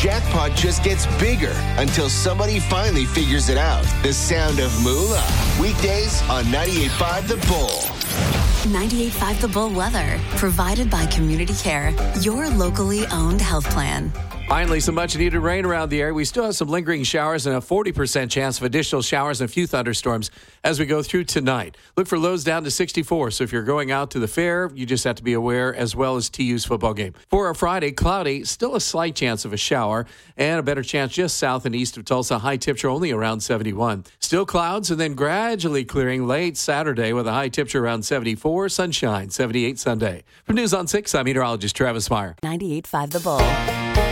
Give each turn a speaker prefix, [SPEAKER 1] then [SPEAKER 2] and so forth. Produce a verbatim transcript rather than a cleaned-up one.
[SPEAKER 1] jackpot just gets bigger until somebody finally figures it out. The sound of moolah. Weekdays on ninety-eight point five The Bull.
[SPEAKER 2] ninety-eight point five The Bull weather. Provided by Community Care, your locally owned health plan.
[SPEAKER 3] Finally, some much-needed rain around the area. We still have some lingering showers and a forty percent chance of additional showers and a few thunderstorms as we go through tonight. Look for lows down to sixty-four, so if you're going out to the fair, you just have to be aware, as well as T U's football game. For our Friday, cloudy, still a slight chance of a shower, and a better chance just south and east of Tulsa. High temperature only around seventy-one. Still clouds, and then gradually clearing late Saturday with a high temperature around seventy-four. Sunshine, seventy-eight Sunday. From News on six, I'm meteorologist Travis Meyer.
[SPEAKER 2] ninety-eight point five The Bull.